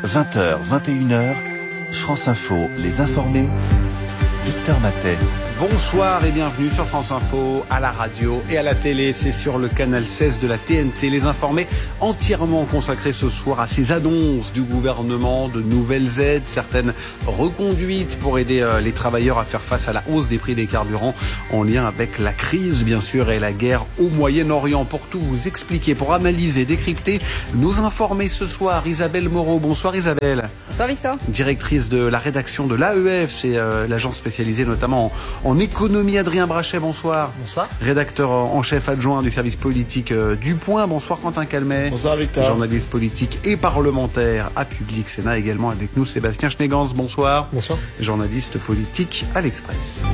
20h, 21h, France Info, les informés, Victor Matet. Bonsoir et bienvenue sur France Info, à la radio et à la télé. C'est sur le canal 16 de la TNT. Les informés entièrement consacrés ce soir à ces annonces du gouvernement, de nouvelles aides, certaines reconduites pour aider les travailleurs à faire face à la hausse des prix des carburants en lien avec la crise, bien sûr, et la guerre au Moyen-Orient. Pour tout vous expliquer, pour analyser, décrypter, nous informer ce soir, Isabelle Moreau. Bonsoir Isabelle. Bonsoir Victor. Directrice de la rédaction de l'AEF, c'est l'agence spécialisée notamment en économie. Adrien Brachet, bonsoir. Bonsoir. Rédacteur en chef adjoint du service politique du Point. Bonsoir Quentin Calmet. Bonsoir Victor. Journaliste politique et parlementaire à Public Sénat. Également avec nous Sébastien Schneegans. Bonsoir. Bonsoir. Journaliste politique à l'Express.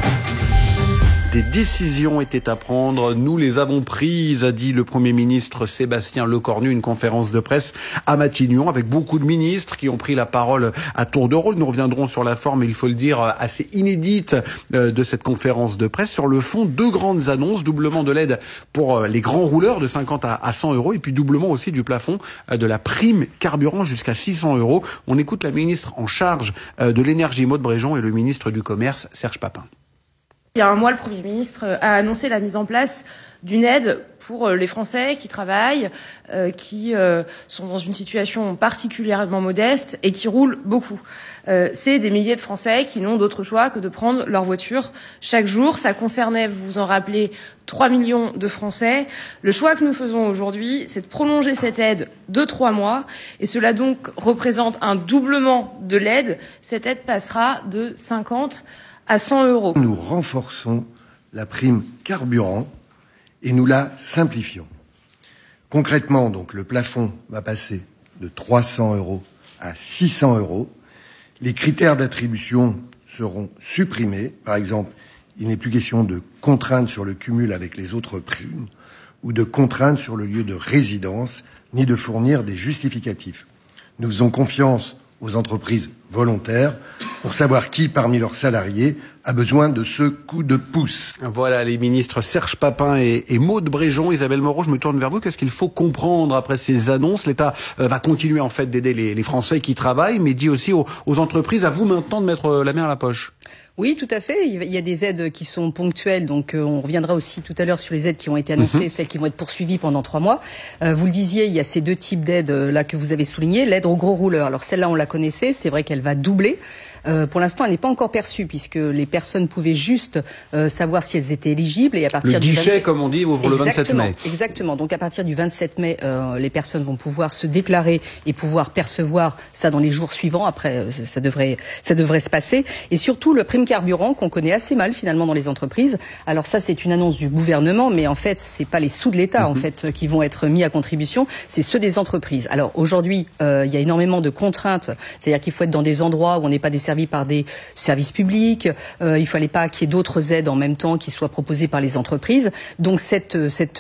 Des décisions étaient à prendre, nous les avons prises, a dit le Premier ministre Sébastien Lecornu, une conférence de presse à Matignon, avec beaucoup de ministres qui ont pris la parole à tour de rôle. Nous reviendrons sur la forme, il faut le dire, assez inédite de cette conférence de presse. Sur le fond, deux grandes annonces, doublement de l'aide pour les grands rouleurs de 50 à 100 euros, et puis doublement aussi du plafond de la prime carburant jusqu'à 600 euros. On écoute la ministre en charge de l'énergie, Maud Bréjon, et le ministre du Commerce, Serge Papin. Il y a un mois, le Premier ministre a annoncé la mise en place d'une aide pour les Français qui travaillent, qui sont dans une situation particulièrement modeste et qui roulent beaucoup. C'est des milliers de Français qui n'ont d'autre choix que de prendre leur voiture chaque jour. Ça concernait, vous vous en rappelez, 3 millions de Français. Le choix que nous faisons aujourd'hui, c'est de prolonger cette aide de 3 mois. Et cela donc représente un doublement de l'aide. Cette aide passera de 50 à 100 euros. Nous renforçons la prime carburant et nous la simplifions. Concrètement, donc, le plafond va passer de 300 euros à 600 euros. Les critères d'attribution seront supprimés. Par exemple, il n'est plus question de contrainte sur le cumul avec les autres primes ou de contrainte sur le lieu de résidence, ni de fournir des justificatifs. Nous faisons confiance aux entreprises volontaires pour savoir qui, parmi leurs salariés, a besoin de ce coup de pouce. Voilà les ministres Serge Papin et Maud Bréjon. Isabelle Moreau, je me tourne vers vous. Qu'est-ce qu'il faut comprendre après ces annonces? L'État va continuer en fait d'aider les Français qui travaillent, mais dit aussi aux entreprises, à vous maintenant de mettre la main à la poche. Oui, tout à fait. Il y a des aides qui sont ponctuelles, donc on reviendra aussi tout à l'heure sur les aides qui ont été annoncées, celles qui vont être poursuivies pendant 3 mois. Vous le disiez, il y a ces deux types d'aides là que vous avez soulignées. L'aide aux gros rouleurs. Alors celle-là, on la connaissait. C'est vrai qu'elle va doubler. Pour l'instant, elle n'est pas encore perçue puisque les personnes pouvaient juste savoir si elles étaient éligibles et à partir du guichet, comme on dit, ouvre le 27 mai. Exactement. Donc à partir du 27 mai, les personnes vont pouvoir se déclarer et pouvoir percevoir ça dans les jours suivants. Après, ça devrait se passer. Et surtout le prime carburant qu'on connaît assez mal finalement dans les entreprises. Alors ça, c'est une annonce du gouvernement, mais en fait, c'est pas les sous de l'État en fait qui vont être mis à contribution, c'est ceux des entreprises. Alors aujourd'hui, il y a énormément de contraintes, c'est-à-dire qu'il faut être dans des endroits où on n'est pas desservi par des services publics. Il fallait pas qu'il y ait d'autres aides en même temps qui soient proposées par les entreprises. Donc cette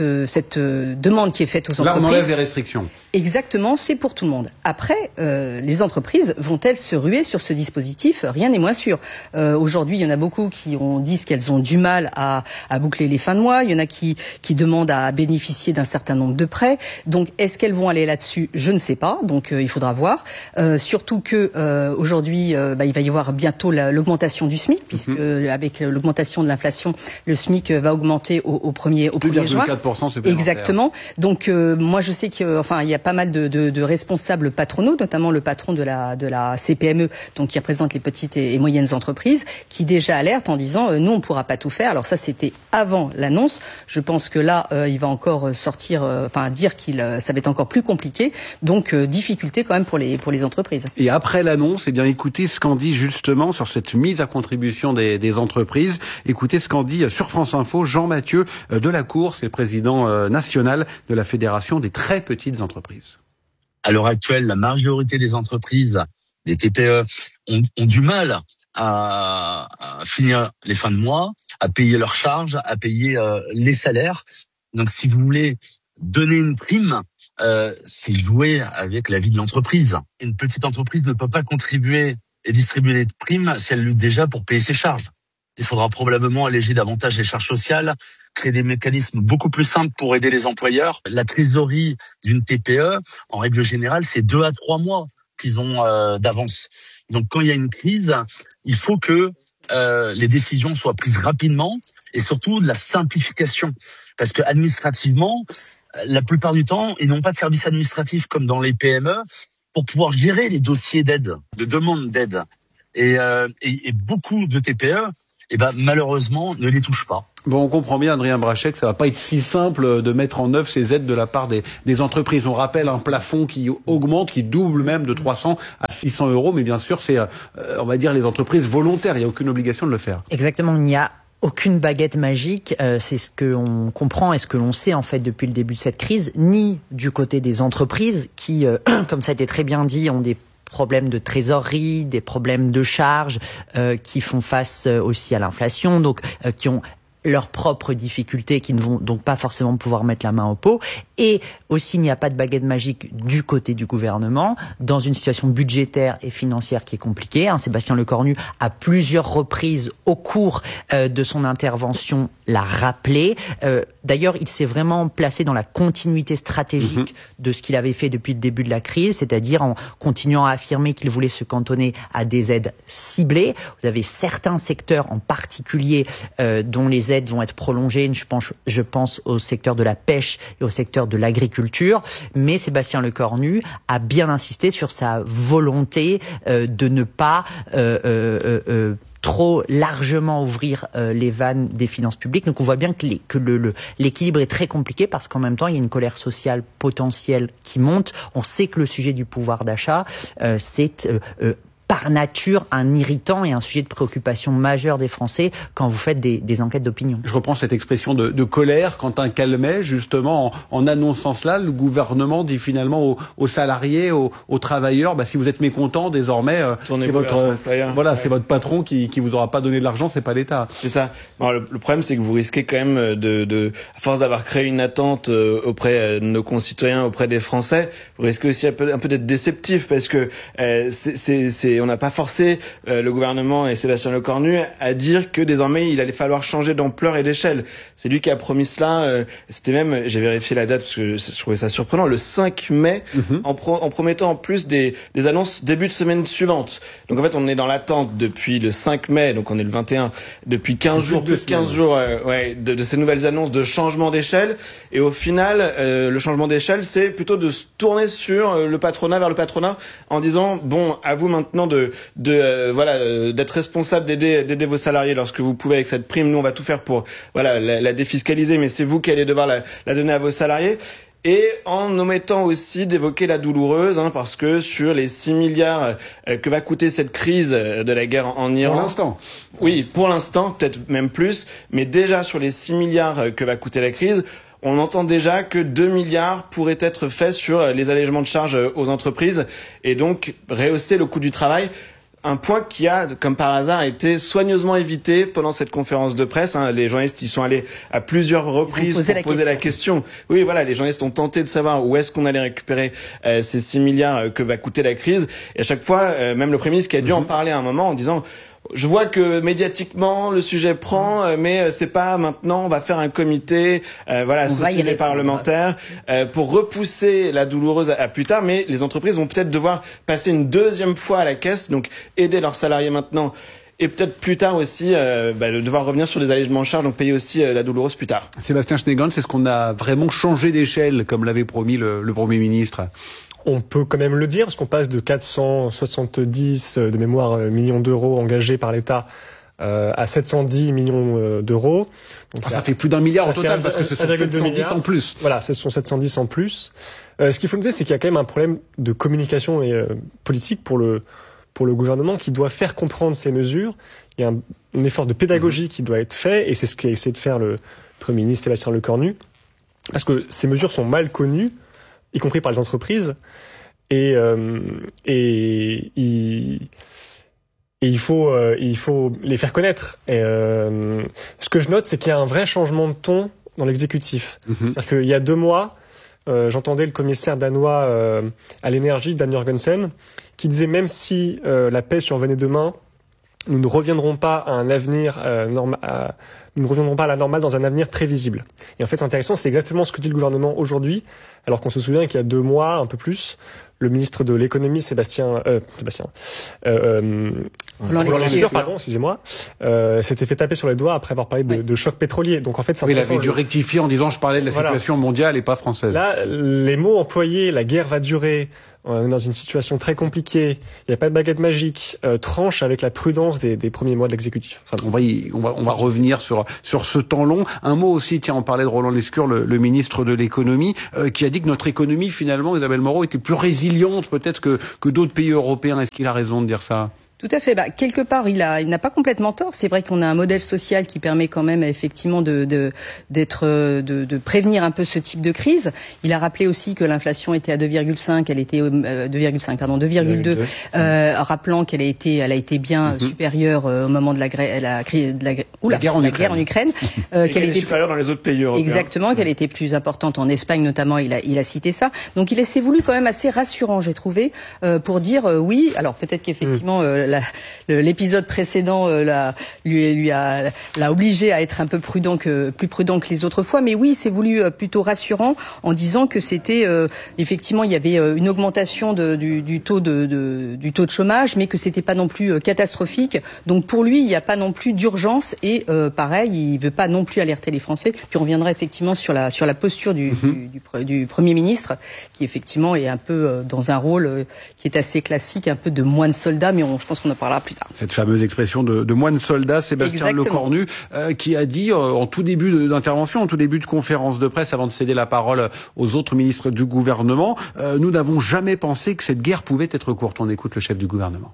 demande qui est faite aux entreprises. Là, on enlève les restrictions. Exactement, c'est pour tout le monde. Après, les entreprises vont-elles se ruer sur ce dispositif? Rien n'est moins sûr. Aujourd'hui, il y en a beaucoup qui disent qu'elles ont du mal à boucler les fins de mois. Il y en a qui demandent à bénéficier d'un certain nombre de prêts. Donc, est-ce qu'elles vont aller là-dessus? Je ne sais pas. Donc, il faudra voir. Surtout que aujourd'hui, il va y avoir bientôt l'augmentation du SMIC, puisque avec l'augmentation de l'inflation, le SMIC va augmenter au 1er juin. 2,4% supplémentaire. Exactement. Donc, moi, je sais que, il y a pas mal de responsables patronaux, notamment le patron de la CPME, donc qui représente les petites et moyennes entreprises, qui déjà alerte en disant nous on pourra pas tout faire. Alors ça c'était avant l'annonce. Je pense que là il va encore sortir, dire ça va être encore plus compliqué. Donc difficulté quand même pour les entreprises. Et après l'annonce, écoutez ce qu'en dit justement sur cette mise à contribution des entreprises. Écoutez ce qu'en dit sur France Info Jean-Mathieu Delacour, c'est le président national de la Fédération des très petites entreprises. À l'heure actuelle, la majorité des entreprises, les TPE, ont du mal à finir les fins de mois, à payer leurs charges, à payer les salaires. Donc, si vous voulez donner une prime, c'est jouer avec la vie de l'entreprise. Une petite entreprise ne peut pas contribuer et distribuer des primes si elle lutte déjà pour payer ses charges. Il faudra probablement alléger davantage les charges sociales, créer des mécanismes beaucoup plus simples pour aider les employeurs. La trésorerie d'une TPE, en règle générale, c'est 2 à 3 mois qu'ils ont d'avance. Donc quand il y a une crise, il faut que les décisions soient prises rapidement et surtout de la simplification. Parce que administrativement, la plupart du temps, ils n'ont pas de service administratif comme dans les PME pour pouvoir gérer les dossiers d'aide, de demande d'aide. Et beaucoup de TPE, malheureusement, ne les touchent pas. Bon, on comprend bien, Adrien Brachet, que ça va pas être si simple de mettre en œuvre ces aides de la part des entreprises. On rappelle un plafond qui augmente, qui double même de 300 à 600 euros, mais bien sûr, c'est, on va dire, les entreprises volontaires. Il n'y a aucune obligation de le faire. Exactement, il n'y a aucune baguette magique, c'est ce que on comprend et ce que l'on sait en fait depuis le début de cette crise, ni du côté des entreprises qui, comme ça a été très bien dit, ont des problèmes de trésorerie, des problèmes de charges, qui font face aussi à l'inflation, donc qui ont leurs propres difficultés, qui ne vont donc pas forcément pouvoir mettre la main au pot. Et aussi, il n'y a pas de baguette magique du côté du gouvernement, dans une situation budgétaire et financière qui est compliquée. Sébastien Lecornu, à plusieurs reprises au cours de son intervention, l'a rappelé. D'ailleurs, il s'est vraiment placé dans la continuité stratégique de ce qu'il avait fait depuis le début de la crise, c'est-à-dire en continuant à affirmer qu'il voulait se cantonner à des aides ciblées. Vous avez certains secteurs en particulier dont les aides vont être prolongées. Je pense au secteur de la pêche et au secteur de l'agriculture. Mais Sébastien Lecornu a bien insisté sur sa volonté de ne pas trop largement ouvrir les vannes des finances publiques. Donc on voit bien que l'équilibre est très compliqué parce qu'en même temps, il y a une colère sociale potentielle qui monte. On sait que le sujet du pouvoir d'achat, c'est par nature un irritant et un sujet de préoccupation majeur des Français quand vous faites des enquêtes d'opinion. Je reprends cette expression de colère. Quentin Calmet, justement, en annonçant cela, le gouvernement dit finalement aux salariés, aux travailleurs, si vous êtes mécontents, désormais, c'est votre patron qui vous aura pas donné de l'argent, c'est pas l'État. C'est ça. Alors, le problème, c'est que vous risquez quand même à force d'avoir créé une attente auprès de nos concitoyens, auprès des Français, vous risquez aussi un peu d'être déceptif parce que on n'a pas forcé le gouvernement et Sébastien Lecornu à dire que désormais il allait falloir changer d'ampleur et d'échelle. C'est lui qui a promis cela. C'était même, j'ai vérifié la date parce que je trouvais ça surprenant, le 5 mai, en promettant en plus des annonces début de semaine suivante. Donc en fait, on est dans l'attente depuis le 5 mai, donc on est le 21, depuis 15 jours, plus de 15 jours, de ces nouvelles annonces de changement d'échelle. Et au final, le changement d'échelle, c'est plutôt de se tourner sur le patronat, vers le patronat, en disant bon, à vous maintenant d'être responsable d'aider vos salariés lorsque vous pouvez avec cette prime. Nous, on va tout faire pour la défiscaliser, mais c'est vous qui allez devoir la donner à vos salariés. Et en omettant aussi d'évoquer la douloureuse, parce que sur les 6 milliards que va coûter cette crise de la guerre en Iran... Pour l'instant. Oui, pour l'instant, peut-être même plus, mais déjà sur les 6 milliards que va coûter la crise, on entend déjà que 2 milliards pourraient être faits sur les allègements de charges aux entreprises et donc rehausser le coût du travail. Un point qui a, comme par hasard, été soigneusement évité pendant cette conférence de presse. Les journalistes y sont allés à plusieurs reprises pour poser la question. Oui, les journalistes ont tenté de savoir où est-ce qu'on allait récupérer ces 6 milliards que va coûter la crise. Et à chaque fois, même le Premier ministre qui a dû en parler à un moment en disant... Je vois que médiatiquement le sujet prend, mais c'est pas maintenant. On va faire un comité, associer les parlementaires pour repousser la douloureuse à plus tard. Mais les entreprises vont peut-être devoir passer une deuxième fois à la caisse, donc aider leurs salariés maintenant. Et peut-être plus tard aussi devoir revenir sur des allègements de charges, donc payer aussi la douloureuse plus tard. Sébastien Schneegans, c'est ce qu'on a vraiment changé d'échelle, comme l'avait promis le Premier ministre? On peut quand même le dire, parce qu'on passe de 470 de mémoire millions d'euros engagés par l'État à 710 millions d'euros. Donc ça fait plus d'1 milliard au total, parce que ce sont 710 en plus. Voilà, ce sont 710 en plus. Ce qu'il faut noter, c'est qu'il y a quand même un problème de communication et politique pour le gouvernement qui doit faire comprendre ces mesures. Il y a un effort de pédagogie qui doit être fait, et c'est ce qu'a essayé de faire le Premier ministre Sébastien Lecornu, parce que ces mesures sont mal connues, y compris par les entreprises, et il faut les faire connaître. Et ce que je note, c'est qu'il y a un vrai changement de ton dans l'exécutif. C'est-à-dire qu'il y a 2 mois, j'entendais le commissaire danois à l'énergie, Dan Jørgensen, qui disait même si la paix survenait demain, nous ne reviendrons pas à un avenir nous ne reviendrons pas à la normale dans un avenir prévisible. Et en fait, c'est intéressant, c'est exactement ce que dit le gouvernement aujourd'hui, alors qu'on se souvient qu'il y a 2 mois, un peu plus, le ministre de l'économie Roland Lescure, excusez-moi, s'était fait taper sur les doigts après avoir parlé de choc pétrolier. Donc en fait, il avait dû rectifier en disant je parlais de la situation mondiale et pas française. Là, les mots employés, la guerre va durer, on est dans une situation très compliquée, il n'y a pas de baguette magique, tranche avec la prudence des premiers mois de l'exécutif. Enfin, on va revenir sur ce temps long. Un mot aussi, tiens, on parlait de Roland Lescure, le ministre de l'économie, qui a dit que notre économie, finalement, Isabelle Moreau, était plus résiliente peut-être que d'autres pays européens. Est-ce qu'il a raison de dire ça ? Tout à fait. Quelque part, il n'a pas complètement tort. C'est vrai qu'on a un modèle social qui permet quand même effectivement de prévenir un peu ce type de crise. Il a rappelé aussi que l'inflation était à 2,5, elle était 2,2, rappelant qu'elle a été bien supérieure au moment de la guerre en Ukraine, qu'elle était supérieure dans les autres pays européens. Exactement, qu'elle était plus importante en Espagne notamment. Il a cité ça. Donc il s'est voulu quand même assez rassurant, j'ai trouvé, pour dire oui. Alors peut-être qu'effectivement l'épisode précédent l'a obligé à être un peu plus prudent que les autres fois, mais oui, c'est voulu plutôt rassurant en disant que c'était effectivement il y avait une augmentation du taux de chômage, mais que c'était pas non plus catastrophique. Donc pour lui, il n'y a pas non plus d'urgence et pareil, il veut pas non plus alerter les Français. Puis on reviendra effectivement sur la posture du Premier ministre, qui effectivement est un peu dans un rôle qui est assez classique, un peu de moine soldat, mais je pense qu'on en parlera plus tard. Cette fameuse expression de moine soldat, Sébastien Lecornu, qui a dit en tout début d'intervention, en tout début de conférence de presse, avant de céder la parole aux autres ministres du gouvernement, nous n'avons jamais pensé que cette guerre pouvait être courte. On écoute le chef du gouvernement.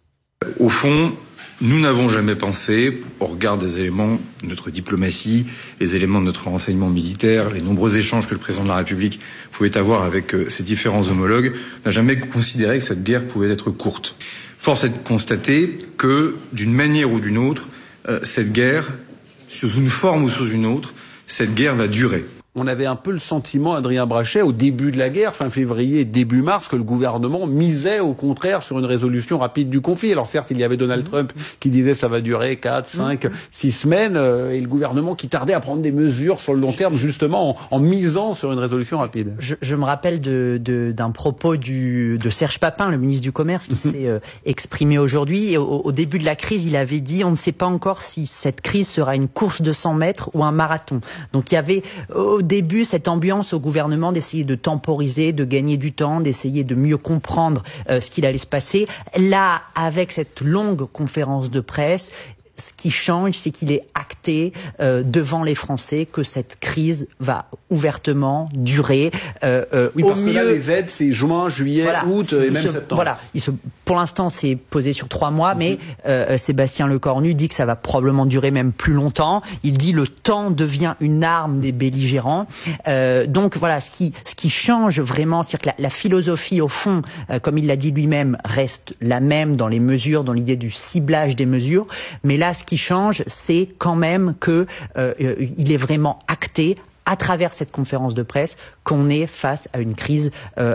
Au fond, nous n'avons jamais pensé, au regard des éléments de notre diplomatie, les éléments de notre renseignement militaire, les nombreux échanges que le président de la République pouvait avoir avec ses différents homologues, n'a jamais considéré que cette guerre pouvait être courte. Force est de constater que, d'une manière ou d'une autre, cette guerre, sous une forme ou sous une autre, cette guerre va durer. On avait un peu le sentiment, Adrien Brachet, au début de la guerre, fin février, début mars, que le gouvernement misait au contraire sur une résolution rapide du conflit. Alors certes, il y avait Donald Trump qui disait ça va durer 4, 5, 6 semaines, et le gouvernement qui tardait à prendre des mesures sur le long terme, justement en misant sur une résolution rapide. Je me rappelle d'un propos de Serge Papin, le ministre du Commerce, qui s'est exprimé aujourd'hui. Et au début de la crise, il avait dit on ne sait pas encore si cette crise sera une course de 100 mètres ou un marathon. Donc il y avait au début cette ambiance au gouvernement d'essayer de temporiser, de gagner du temps, d'essayer de mieux comprendre ce qu'il allait se passer. Là, avec cette longue conférence de presse, ce qui change, c'est qu'il est acté devant les Français que cette crise va ouvertement durer. Oui, parce que là, les aides, c'est juin, juillet, août et même septembre. Voilà, pour l'instant, c'est posé sur 3 mois, mais Sébastien Lecornu dit que ça va probablement durer même plus longtemps. Il dit le temps devient une arme des belligérants. Donc voilà, ce qui change vraiment, c'est-à-dire que la philosophie, au fond, comme il l'a dit lui-même, reste la même dans les mesures, dans l'idée du ciblage des mesures, mais là, ce qui change, c'est quand même que il est vraiment acté à travers cette conférence de presse qu'on est face à une crise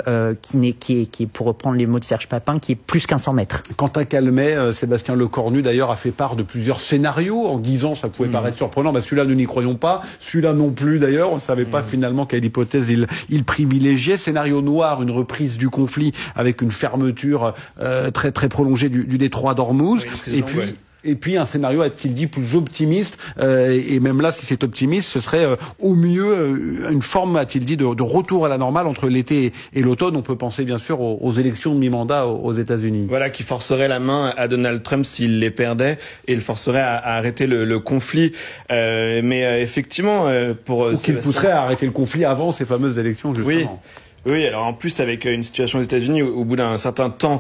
qui est, pour reprendre les mots de Serge Papin, qui est plus qu'un 100 mètres. Quentin Calmet, Sébastien Lecornu d'ailleurs a fait part de plusieurs scénarios en disant, ça pouvait paraître surprenant, celui-là nous n'y croyons pas, celui-là non plus d'ailleurs, on ne savait pas finalement quelle hypothèse il privilégiait. Scénario noir, une reprise du conflit avec une fermeture très très prolongée du détroit d'Ormuz, et puis un scénario, a-t-il dit, plus optimiste, et même là, si c'est optimiste, ce serait au mieux une forme, a-t-il dit, de retour à la normale entre l'été et l'automne. On peut penser bien sûr aux élections de mi-mandat aux États-Unis. Voilà, qui forcerait la main à Donald Trump s'il les perdait et le forcerait à arrêter le conflit. Mais effectivement, pour ou qu'il pousserait à arrêter le conflit avant ces fameuses élections, justement. Oui, alors en plus avec une situation aux États-Unis au bout d'un certain temps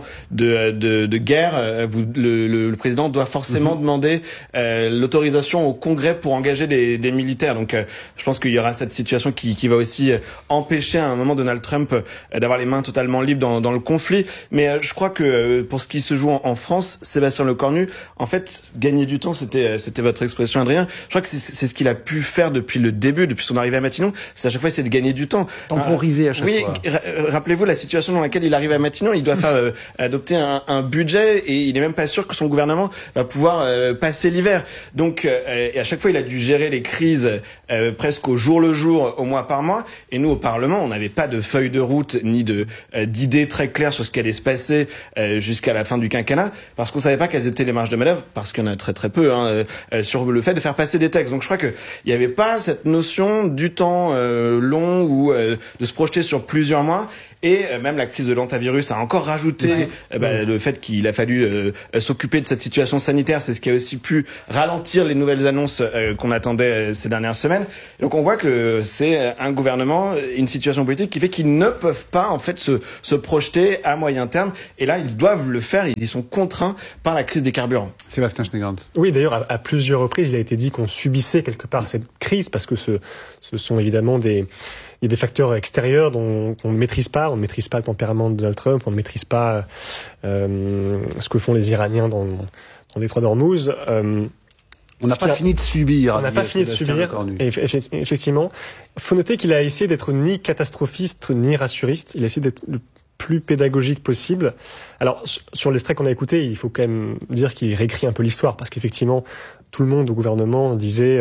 de guerre, le président doit forcément demander l'autorisation au Congrès pour engager des militaires. Donc je pense qu'il y aura cette situation qui va aussi empêcher à un moment Donald Trump d'avoir les mains totalement libres dans le conflit. Mais je crois que pour ce qui se joue en France, Sébastien Lecornu, en fait, gagner du temps, c'était votre expression, Adrien. Je crois que c'est ce qu'il a pu faire depuis le début, depuis son arrivée à Matignon. C'est à chaque fois essayer de gagner du temps. Temporiser à chaque fois. rappelez-vous la situation dans laquelle il arrive à Matignon. Il doit faire adopter un budget et il est même pas sûr que son gouvernement va pouvoir passer l'hiver. Donc, et à chaque fois, il a dû gérer les crises presque au jour le jour, au mois par mois. Et nous, au Parlement, on n'avait pas de feuille de route ni d'idées très claires sur ce qui allait se passer jusqu'à la fin du quinquennat, parce qu'on savait pas quelles étaient les marges de manœuvre, parce qu'il y en a très très peu sur le fait de faire passer des textes. Donc je crois que il y avait pas cette notion du temps long ou de se projeter sur plusieurs mois. Et même la crise de l'hantavirus a encore rajouté le fait qu'il a fallu s'occuper de cette situation sanitaire. C'est ce qui a aussi pu ralentir les nouvelles annonces qu'on attendait ces dernières semaines. Donc on voit que c'est un gouvernement, une situation politique qui fait qu'ils ne peuvent pas en fait se projeter à moyen terme. Et là, ils doivent le faire. Ils sont contraints par la crise des carburants. Sébastien Schneegans. Oui, d'ailleurs, à plusieurs reprises, il a été dit qu'on subissait quelque part cette crise parce que ce sont évidemment il y a des facteurs extérieurs dont on ne maîtrise pas. On ne maîtrise pas le tempérament de Donald Trump. On ne maîtrise pas ce que font les Iraniens dans le détroit d'Ormuz. On n'a pas fini de subir. On n'a pas fini de subir. Effectivement, il faut noter qu'il a essayé d'être ni catastrophiste ni rassuriste. Il a essayé d'être le plus pédagogique possible. Alors, sur l'extrait qu'on a écouté, il faut quand même dire qu'il réécrit un peu l'histoire parce qu'effectivement, tout le monde au gouvernement disait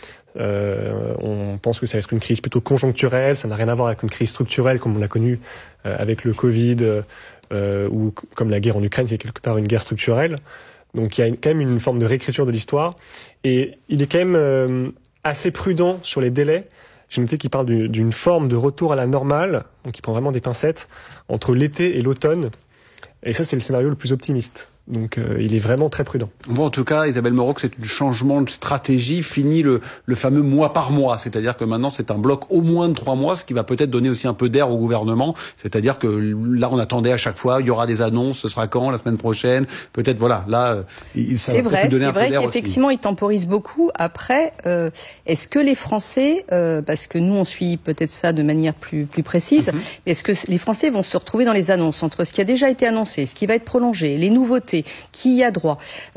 on pense que ça va être une crise plutôt conjoncturelle, ça n'a rien à voir avec une crise structurelle comme on l'a connu avec le Covid ou comme la guerre en Ukraine qui est quelque part une guerre structurelle. Donc il y a quand même une forme de réécriture de l'histoire et il est quand même assez prudent sur les délais. J'ai noté qu'il parle d'une forme de retour à la normale, donc il prend vraiment des pincettes, entre l'été et l'automne. Et ça, c'est le scénario le plus optimiste. Donc il est vraiment très prudent. On voit en tout cas, Isabelle Moreau, que c'est un changement de stratégie, fini le fameux mois par mois. C'est-à-dire que maintenant c'est un bloc au moins de 3 mois, ce qui va peut-être donner aussi un peu d'air au gouvernement. C'est-à-dire que là on attendait à chaque fois, il y aura des annonces, ce sera quand, la semaine prochaine, peut-être voilà. Là, ça va peut-être donner un peu d'air. C'est vrai qu'effectivement il temporise beaucoup. Après, est-ce que les Français, parce que nous on suit peut-être ça de manière plus précise, mais est-ce que les Français vont se retrouver dans les annonces entre ce qui a déjà été annoncé, ce qui va être prolongé, les nouveautés, qui y a droit.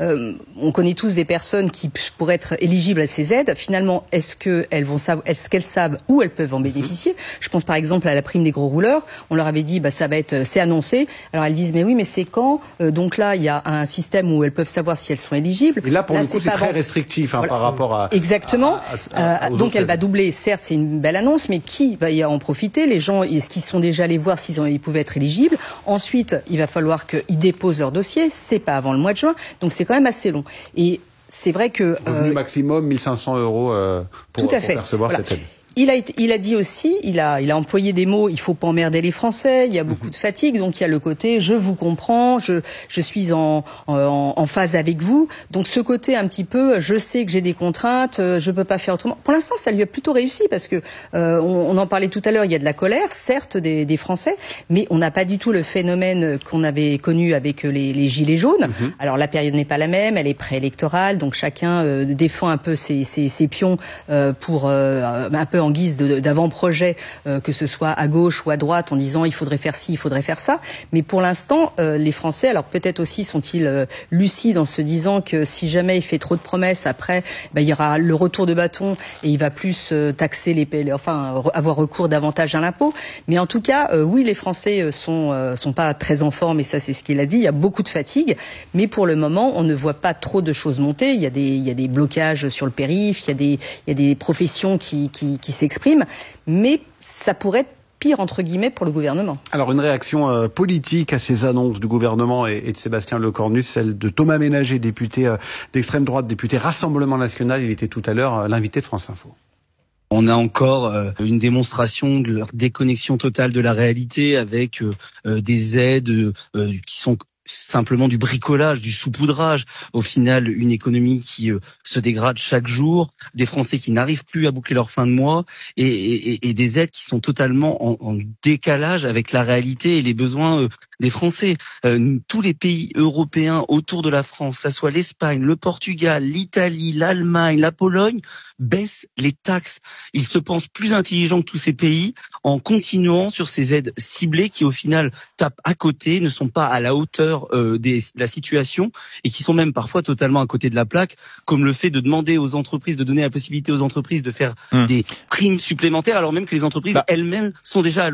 On connaît tous des personnes qui pourraient être éligibles à ces aides. Finalement, est-ce qu'elles savent où elles peuvent en bénéficier? Je pense par exemple à la prime des gros rouleurs. On leur avait dit, c'est annoncé. Alors elles disent, mais oui, mais c'est quand? Donc là, il y a un système où elles peuvent savoir si elles sont éligibles. Et là, pour le coup, c'est très restrictif voilà. Par rapport à... Exactement. Donc elle va doubler. Certes, c'est une belle annonce, mais qui va y en profiter? Les gens, est-ce qu'ils sont déjà allés voir ils pouvaient être éligibles? Ensuite, il va falloir qu'ils déposent leur dossier. C'est pas avant le mois de juin, donc c'est quand même assez long. Et c'est vrai que revenu maximum 1 500 € pour percevoir cette aide. Il a dit aussi, il a employé des mots, il faut pas emmerder les Français, il y a beaucoup de fatigue, donc il y a le côté je vous comprends, je suis en phase avec vous. Donc ce côté un petit peu, je sais que j'ai des contraintes, je peux pas faire autrement. Pour l'instant, ça lui a plutôt réussi parce que on en parlait tout à l'heure, il y a de la colère, certes des Français, mais on n'a pas du tout le phénomène qu'on avait connu avec les gilets jaunes. Alors la période n'est pas la même, elle est préélectorale, donc chacun défend un peu ses pions pour un peu en guise d'avant-projet, que ce soit à gauche ou à droite, en disant il faudrait faire ci, il faudrait faire ça. Mais pour l'instant, les Français, alors peut-être aussi sont-ils lucides en se disant que si jamais il fait trop de promesses, après, il y aura le retour de bâton et il va plus taxer avoir recours davantage à l'impôt. Mais en tout cas, oui, les Français sont pas très en forme, et ça c'est ce qu'il a dit. Il y a beaucoup de fatigue, mais pour le moment, on ne voit pas trop de choses monter. Il y a des blocages sur le périph', il y a des professions qui s'expriment, mais ça pourrait être pire entre guillemets pour le gouvernement. Alors une réaction politique à ces annonces du gouvernement et de Sébastien Lecornu, celle de Thomas Ménager, député d'extrême droite, député Rassemblement National. Il était tout à l'heure l'invité de France Info. On a encore une démonstration de leur déconnexion totale de la réalité avec des aides qui sont simplement du bricolage, du saupoudrage. Au final, une économie qui se dégrade chaque jour, des Français qui n'arrivent plus à boucler leur fin de mois et des aides qui sont totalement en décalage avec la réalité et les besoins des Français. Tous les pays européens autour de la France, ça soit l'Espagne, le Portugal, l'Italie, l'Allemagne, la Pologne, baissent les taxes. Ils se pensent plus intelligents que tous ces pays en continuant sur ces aides ciblées qui au final tapent à côté, ne sont pas à la hauteur de la situation et qui sont même parfois totalement à côté de la plaque, comme le fait de demander aux entreprises, de donner la possibilité aux entreprises de faire des primes supplémentaires alors même que les entreprises elles-mêmes sont déjà à l'os.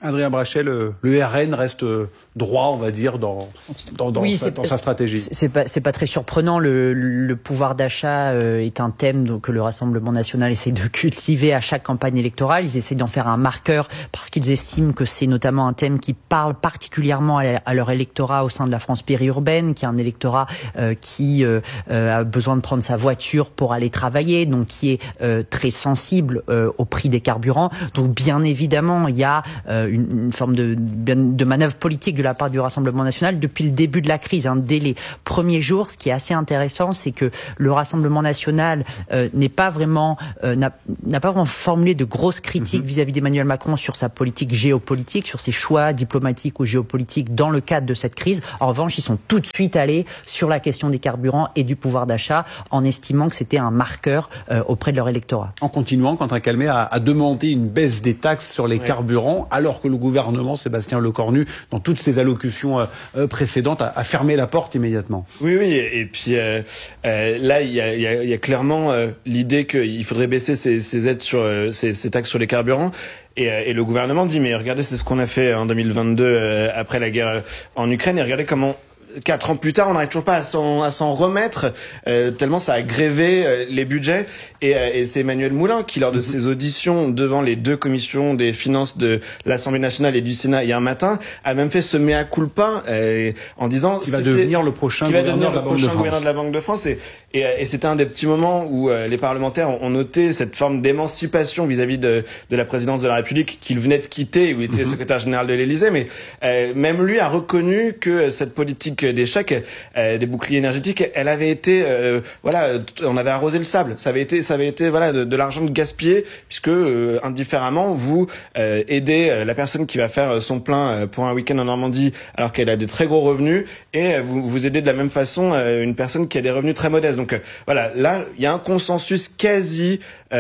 Adrien Brachet, le RN reste droit, on va dire, dans sa stratégie. C'est pas très surprenant. Le pouvoir d'achat est un thème que le Rassemblement national essaie de cultiver à chaque campagne électorale. Ils essaient d'en faire un marqueur parce qu'ils estiment que c'est notamment un thème qui parle particulièrement à leur électorat au sein de la France périurbaine, qui est un électorat qui a besoin de prendre sa voiture pour aller travailler, donc qui est très sensible au prix des carburants. Donc bien évidemment, il y a une forme de manœuvre politique de la part du Rassemblement national depuis le début de la crise. Dès les premiers jours, ce qui est assez intéressant, c'est que le Rassemblement national n'a pas vraiment formulé de grosses critiques vis-à-vis d'Emmanuel Macron sur sa politique géopolitique, sur ses choix diplomatiques ou géopolitiques dans le cadre de cette crise. En revanche, ils sont tout de suite allés sur la question des carburants et du pouvoir d'achat en estimant que c'était un marqueur auprès de leur électorat. En continuant, Quentin Calmet a demandé une baisse des taxes sur les carburants, alors que le gouvernement, Sébastien Lecornu, dans toutes ses allocutions précédentes, a fermé la porte immédiatement. Oui, et puis là, il y a clairement l'idée qu'il faudrait baisser ces aides sur ces taxes sur les carburants. Et le gouvernement dit, mais regardez, c'est ce qu'on a fait en 2022 après la guerre en Ukraine, et regardez comment 4 ans plus tard, on n'arrive toujours pas à s'en remettre, tellement ça a grévé les budgets. Et c'est Emmanuel Moulin qui, lors de ses auditions devant les 2 commissions des finances de l'Assemblée nationale et du Sénat hier matin, a même fait ce mea culpa en disant qu'il va devenir le prochain gouverneur de la Banque de France. Et c'était un des petits moments où les parlementaires ont noté cette forme d'émancipation vis-à-vis de la présidence de la République qu'il venait de quitter, où il était secrétaire général de l'Élysée. Mais même lui a reconnu que cette politique des chèques, des boucliers énergétiques, elle avait été, on avait arrosé le sable. Ça avait été, de l'argent de gaspillé, puisque indifféremment, vous aidez la personne qui va faire son plein pour un week-end en Normandie, alors qu'elle a des très gros revenus, et vous aidez de la même façon une personne qui a des revenus très modestes. Donc là, il y a un consensus quasi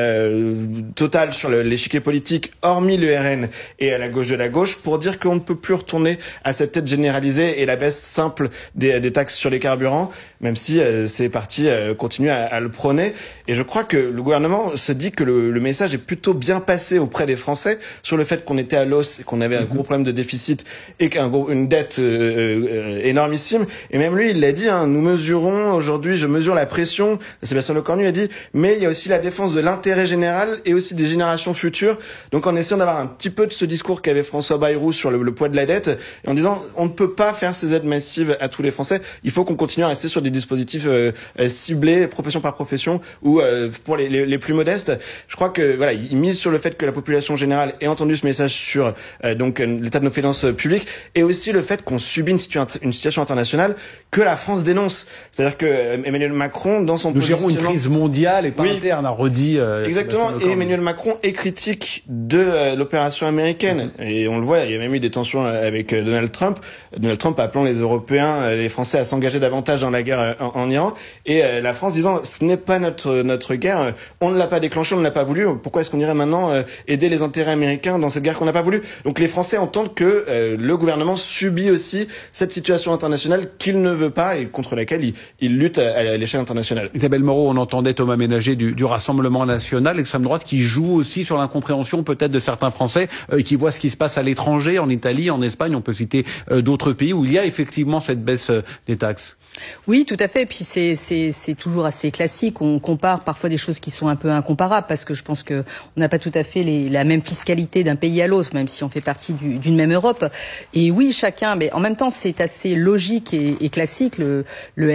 total sur l'échiquier politique, hormis le RN et à la gauche de la gauche, pour dire qu'on ne peut plus retourner à cette aide généralisée et la baisse simple des taxes sur les carburants, même si ces partis continuent à le prôner. Et je crois que le gouvernement se dit que le message est plutôt bien passé auprès des Français sur le fait qu'on était à l'os et qu'on avait un gros problème de déficit et une dette énormissime. Et même lui, il l'a dit, nous mesurons aujourd'hui, je mesure la pression. Sébastien Lecornu a dit, mais il y a aussi la défense de l'intérêt général et aussi des générations futures. Donc en essayant d'avoir un petit peu de ce discours qu'avait François Bayrou sur le poids de la dette, et en disant, on ne peut pas faire ces aides massives à tous les Français. Il faut qu'on continue à rester sur des dispositifs ciblés, profession par profession, ou pour les plus modestes. Je crois que il mise sur le fait que la population générale ait entendu ce message sur l'état de nos finances publiques, et aussi le fait qu'on subit une situation internationale que la France dénonce. C'est-à-dire que Emmanuel Macron, dans son positionnement, nous gérons une crise mondiale et pas interne, a redit. Exactement. Et Emmanuel Macron est critique de l'opération américaine. Et on le voit, il y a même eu des tensions avec Donald Trump. Donald Trump appelant les Européens, les Français à s'engager davantage dans la guerre en Iran, et la France disant ce n'est pas notre guerre, on ne l'a pas déclenchée, on ne l'a pas voulu, pourquoi est-ce qu'on irait maintenant aider les intérêts américains dans cette guerre qu'on n'a pas voulu? Donc les Français entendent que le gouvernement subit aussi cette situation internationale qu'il ne veut pas et contre laquelle il lutte à l'échelle internationale. Isabelle Moreau, on entendait Thomas Ménager du Rassemblement national, l'extrême droite, qui joue aussi sur l'incompréhension peut-être de certains Français qui voient ce qui se passe à l'étranger, en Italie, en Espagne, on peut citer d'autres pays où il y a effectivement cette baisse des taxes. Oui, tout à fait. Puis c'est toujours assez classique. On compare parfois des choses qui sont un peu incomparables parce que je pense que on n'a pas tout à fait la même fiscalité d'un pays à l'autre, même si on fait partie d'une même Europe. Et oui, chacun, mais en même temps, c'est assez logique et classique. Le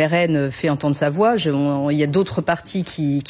RN fait entendre sa voix. Il y a d'autres partis qui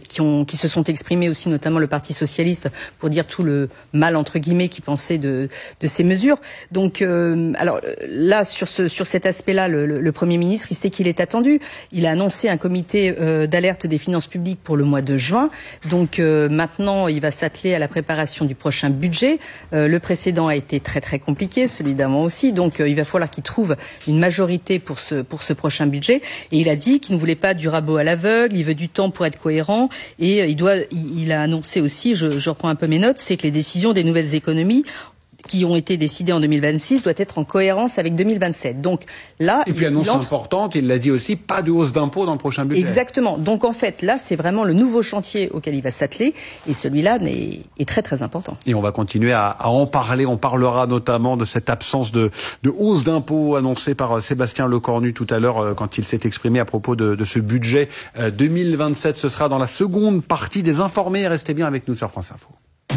se sont exprimés aussi, notamment le Parti socialiste, pour dire tout le mal entre guillemets qu'ils pensaient de ces mesures. Donc, alors là, sur cet aspect-là, le Premier ministre, il sait qu'il est attendu. Il a annoncé un comité d'alerte des finances publiques pour le mois de juin. Donc maintenant, il va s'atteler à la préparation du prochain budget. Le précédent a été très très compliqué, celui d'avant aussi. Donc il va falloir qu'il trouve une majorité pour ce prochain budget. Et il a dit qu'il ne voulait pas du rabot à l'aveugle. Il veut du temps pour être cohérent. Et il a annoncé aussi, je reprends un peu mes notes, c'est que les décisions des nouvelles économies qui ont été décidés en 2026 doit être en cohérence avec 2027. Donc là, et puis annonce importante, il l'a dit aussi, pas de hausse d'impôts dans le prochain budget. Exactement. Donc en fait, là, c'est vraiment le nouveau chantier auquel il va s'atteler, et celui-là est très très important. Et on va continuer à en parler. On parlera notamment de cette absence de hausse d'impôts annoncée par Sébastien Lecornu tout à l'heure quand il s'est exprimé à propos de ce budget 2027. Ce sera dans la seconde partie des Informés. Restez bien avec nous sur France Info.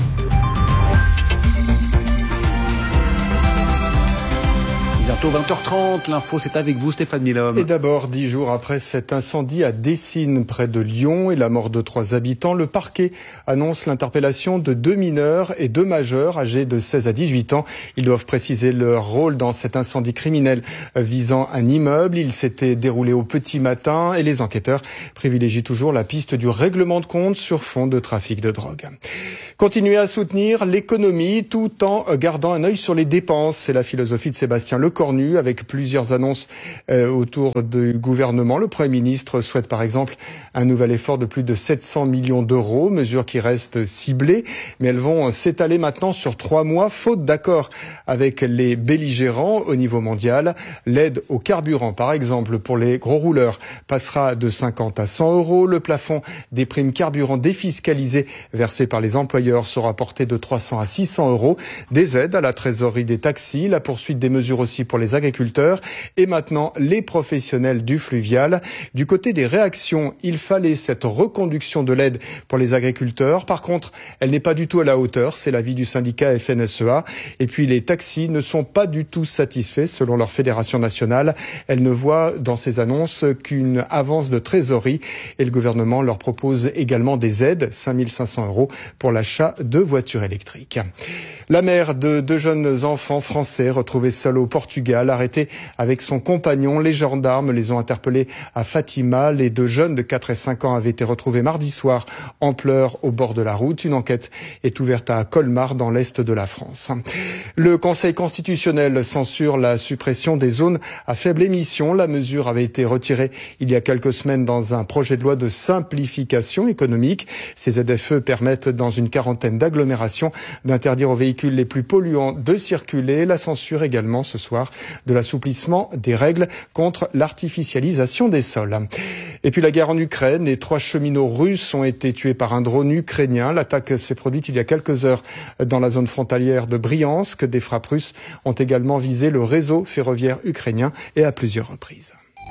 Bientôt 20h30, l'info c'est avec vous Stéphane Milhomme. Et d'abord, 10 jours après cet incendie à Dessines près de Lyon et la mort de 3 habitants, le parquet annonce l'interpellation de 2 mineurs et 2 majeurs âgés de 16 à 18 ans. Ils doivent préciser leur rôle dans cet incendie criminel visant un immeuble. Il s'était déroulé au petit matin et les enquêteurs privilégient toujours la piste du règlement de compte sur fond de trafic de drogue. Continuer à soutenir l'économie tout en gardant un œil sur les dépenses. C'est la philosophie de Sébastien Lecornu avec plusieurs annonces autour du gouvernement. Le Premier ministre souhaite par exemple un nouvel effort de plus de 700 millions d'euros, mesures qui restent ciblées, mais elles vont s'étaler maintenant sur 3 mois, faute d'accord avec les belligérants au niveau mondial. L'aide au carburant, par exemple, pour les gros rouleurs, passera de 50 à 100 euros. Le plafond des primes carburant défiscalisées versées par les employeurs sera porté de 300 à 600 euros. Des aides à la trésorerie des taxis, la poursuite des mesures aussi pour les agriculteurs et maintenant les professionnels du fluvial. Du côté des réactions, il fallait cette reconduction de l'aide pour les agriculteurs. Par contre, elle n'est pas du tout à la hauteur, c'est l'avis du syndicat FNSEA. Et puis les taxis ne sont pas du tout satisfaits selon leur fédération nationale. Elle ne voit dans ces annonces qu'une avance de trésorerie et le gouvernement leur propose également des aides, 5 500 euros pour l'achat de voitures électriques. La mère de 2 jeunes enfants français retrouvés seuls au Portugal, arrêtés avec son compagnon. Les gendarmes les ont interpellés à Fatima. Les 2 jeunes de 4 et 5 ans avaient été retrouvés mardi soir en pleurs au bord de la route. Une enquête est ouverte à Colmar dans l'est de la France. Le Conseil constitutionnel censure la suppression des zones à faible émission. La mesure avait été retirée il y a quelques semaines dans un projet de loi de simplification économique. Ces ZFE permettent dans une quarantaine d'agglomérations d'interdire aux véhicules les plus polluants de circuler. La censure également ce soir de l'assouplissement des règles contre l'artificialisation des sols. Et puis la guerre en Ukraine, les 3 cheminots russes ont été tués par un drone ukrainien. L'attaque s'est produite il y a quelques heures dans la zone frontalière de Briansk. Des frappes russes ont également visé le réseau ferroviaire ukrainien et à plusieurs reprises.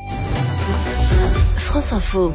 France Info.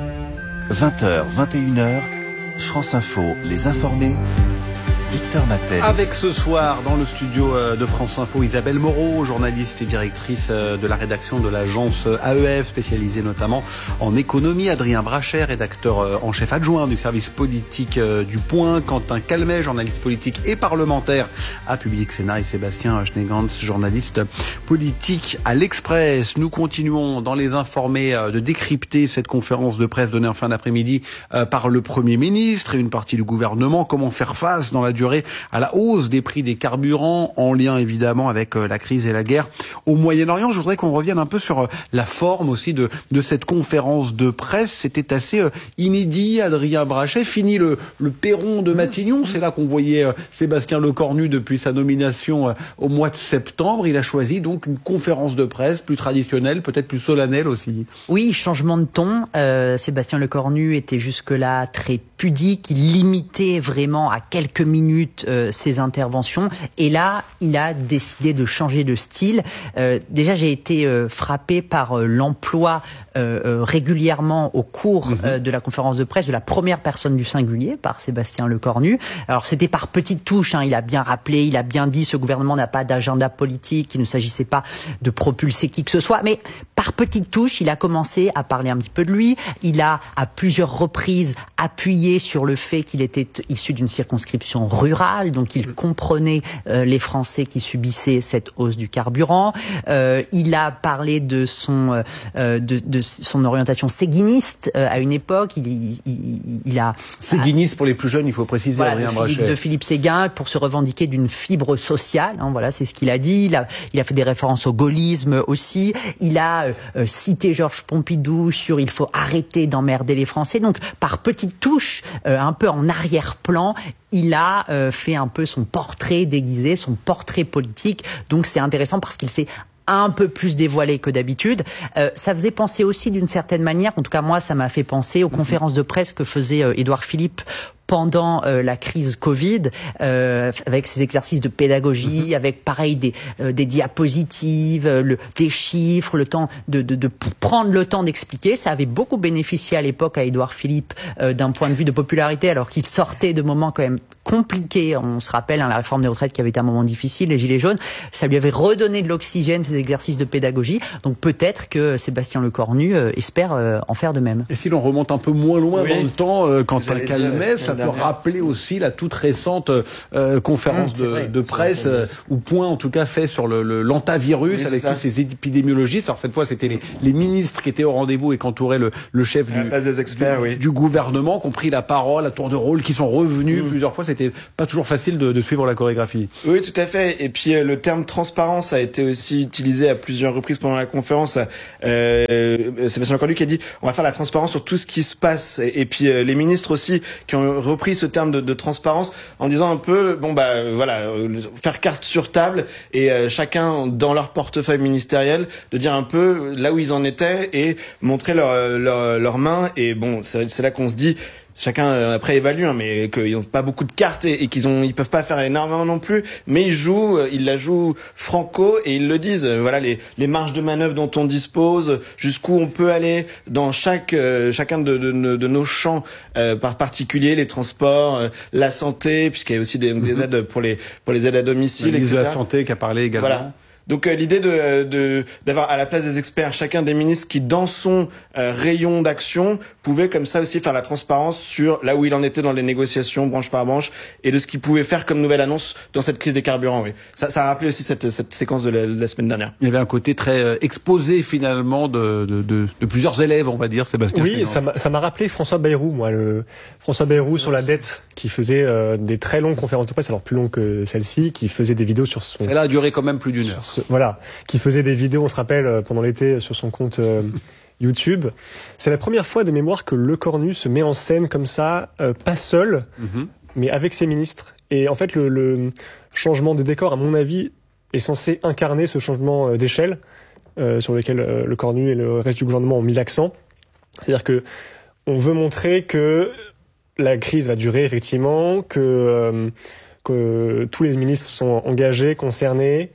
20h, 21h, France Info, les Informés. Victor Matel. Avec ce soir dans le studio de France Info Isabelle Moreau, journaliste et directrice de la rédaction de l'agence AEF, spécialisée notamment en économie. Adrien Brachet, rédacteur en chef adjoint du service politique du Point. Quentin Calmet, journaliste politique et parlementaire à Public Sénat. Et Sébastien Schneegans, journaliste politique à l'Express. Nous continuons dans les Informés de décrypter cette conférence de presse donnée en fin d'après-midi par le Premier ministre et une partie du gouvernement. Comment faire face dans la durée à la hausse des prix des carburants, en lien évidemment avec la crise et la guerre au Moyen-Orient. Je voudrais qu'on revienne un peu sur la forme aussi de cette conférence de presse. C'était assez inédit, Adrien Brachet. Fini le perron de Matignon. C'est là qu'on voyait Sébastien Lecornu depuis sa nomination au mois de septembre. Il a choisi donc une conférence de presse plus traditionnelle, peut-être plus solennelle aussi. Oui, changement de ton. Sébastien Lecornu était jusque-là très pudique. Il limitait vraiment à quelques minutes ses interventions. Et là, il a décidé de changer de style. Déjà, j'ai été frappé par l'emploi régulièrement au cours de la conférence de presse de la première personne du singulier, par Sébastien Lecornu. Alors, c'était par petites touches. Il a bien rappelé, il a bien dit, ce gouvernement n'a pas d'agenda politique, il ne s'agissait pas de propulser qui que ce soit. Mais par petites touches, il a commencé à parler un petit peu de lui. Il a, à plusieurs reprises, appuyé sur le fait qu'il était issu d'une circonscription rurale, donc il comprenait les Français qui subissaient cette hausse du carburant. Il a parlé de son orientation séguiniste à une époque. Il a séguiniste pour les plus jeunes, il faut préciser. Voilà, de Philippe Séguin pour se revendiquer d'une fibre sociale. Voilà, c'est ce qu'il a dit. Il a fait des références au gaullisme aussi. Il a cité Georges Pompidou sur il faut arrêter d'emmerder les Français. Donc par petites touches, gauche, un peu en arrière-plan, il a fait un peu son portrait déguisé, son portrait politique. Donc c'est intéressant parce qu'il s'est un peu plus dévoilé que d'habitude. Ça faisait penser aussi d'une certaine manière, en tout cas moi ça m'a fait penser aux conférences de presse que faisait Édouard Philippe pendant la crise Covid, avec ces exercices de pédagogie, avec pareil des diapositives, des chiffres, le temps de prendre le temps d'expliquer. Ça avait beaucoup bénéficié à l'époque à Édouard Philippe d'un point de vue de popularité, alors qu'il sortait de moments quand même compliqués. On se rappelle la réforme des retraites qui avait été un moment difficile, les Gilets jaunes. Ça lui avait redonné de l'oxygène, ces exercices de pédagogie. Donc peut-être que Sébastien Lecornu espère en faire de même. Et si l'on remonte un peu moins loin dans le temps, Quentin Calmet, ça peut rappeler aussi la toute récente conférence de presse ou point en tout cas fait sur l'antavirus, avec tous ces épidémiologistes. Alors cette fois c'était les ministres qui étaient au rendez-vous et qu'entourait le chef du gouvernement, qui ont pris la parole à tour de rôle, qui sont revenus plusieurs fois. C'était pas toujours facile de suivre la chorégraphie. Oui, tout à fait. Et puis le terme transparence a été aussi utilisé à plusieurs reprises pendant la conférence. Sébastien Lecornu qui a dit on va faire la transparence sur tout ce qui se passe. Et puis les ministres aussi qui ont repris ce terme de transparence en disant un peu faire carte sur table et chacun dans leur portefeuille ministériel de dire un peu là où ils en étaient et montrer leurs mains. Et bon, c'est là qu'on se dit chacun après évalue, mais qu'ils n'ont pas beaucoup de cartes et ils peuvent pas faire énormément non plus, mais ils la jouent franco et ils le disent. Voilà les marges de manœuvre dont on dispose, jusqu'où on peut aller dans chacun de nos champs par particulier, les transports, la santé, puisqu'il y a aussi des aides pour les aides à domicile, etc. De la santé qui a parlé également. Voilà. Donc l'idée d'avoir à la place des experts chacun des ministres qui dans son rayon d'action pouvait comme ça aussi faire la transparence sur là où il en était dans les négociations branche par branche et de ce qu'il pouvait faire comme nouvelle annonce dans cette crise des carburants. Oui, ça a rappelé aussi cette séquence de la semaine dernière. Il y avait un côté très exposé finalement de plusieurs élèves, on va dire, Sébastien. Oui, ça m'a rappelé François Bayrou, François Bayrou sur la dette, qui faisait des très longues conférences de presse, alors plus longues que celle-ci, qui faisait des vidéos sur son... Celle-là a duré quand même plus d'une heure. Qui faisait des vidéos, on se rappelle, pendant l'été sur son compte YouTube. C'est la première fois de mémoire que Lecornu se met en scène comme ça, pas seul, mais avec ses ministres. Et en fait, le changement de décor, à mon avis, est censé incarner ce changement d'échelle sur lequel Lecornu et le reste du gouvernement ont mis l'accent. C'est-à-dire que on veut montrer que la crise va durer, effectivement, que tous les ministres sont engagés, concernés.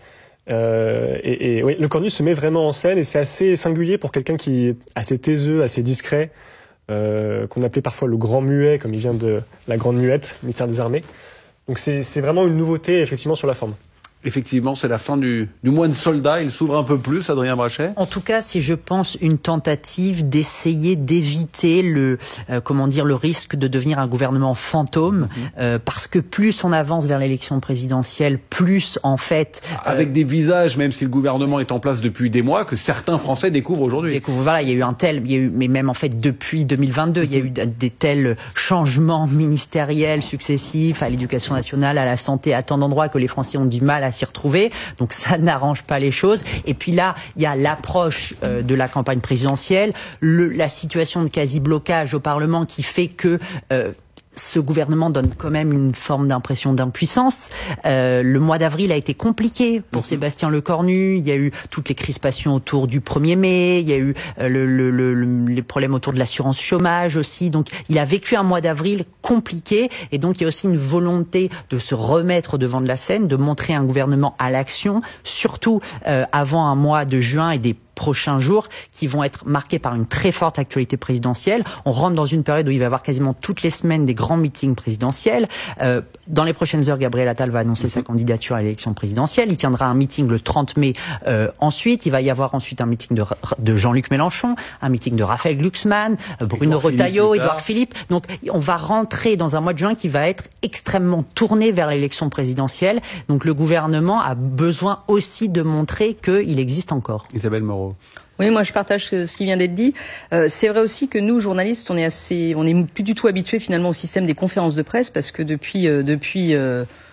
Oui, Lecornu se met vraiment en scène et c'est assez singulier pour quelqu'un qui est assez taiseux, assez discret, qu'on appelait parfois le grand muet, comme il vient de la grande muette, ministère des Armées. Donc c'est vraiment une nouveauté, effectivement, sur la forme. Effectivement, c'est la fin du mois de soldat. Il s'ouvre un peu plus, Adrien Brachet. En tout cas, c'est, je pense, une tentative d'essayer d'éviter le risque de devenir un gouvernement fantôme, parce que plus on avance vers l'élection présidentielle, plus en fait, avec des visages, même si le gouvernement est en place depuis des mois, que certains Français découvrent aujourd'hui. Voilà, il y a eu mais même en fait depuis 2022, il y a eu des tels changements ministériels successifs à l'éducation nationale, à la santé, à tant d'endroits que les Français ont du mal à s'y retrouver, donc ça n'arrange pas les choses. Et puis là, il y a l'approche de la campagne présidentielle, la situation de quasi-blocage au Parlement qui fait que ce gouvernement donne quand même une forme d'impression d'impuissance. Le mois d'avril a été compliqué pour Sébastien Lecornu. Il y a eu toutes les crispations autour du 1er mai. Il y a eu les problèmes autour de l'assurance chômage aussi. Donc, il a vécu un mois d'avril compliqué. Et donc, il y a aussi une volonté de se remettre devant de la scène, de montrer un gouvernement à l'action, surtout avant un mois de juin et des prochains jours qui vont être marqués par une très forte actualité présidentielle. On rentre dans une période où il va y avoir quasiment toutes les semaines des grands meetings présidentiels. Dans les prochaines heures, Gabriel Attal va annoncer sa candidature à l'élection présidentielle. Il tiendra un meeting le 30 mai. Ensuite, il va y avoir ensuite un meeting de Jean-Luc Mélenchon, un meeting de Raphaël Glucksmann, Bruno Retailleau, Édouard Philippe. Donc, on va rentrer dans un mois de juin qui va être extrêmement tourné vers l'élection présidentielle. Donc, le gouvernement a besoin aussi de montrer qu'il existe encore. Isabelle Moreau. Oui, moi je partage ce qui vient d'être dit. C'est vrai aussi que nous, journalistes, on est plus du tout habitués finalement au système des conférences de presse parce que depuis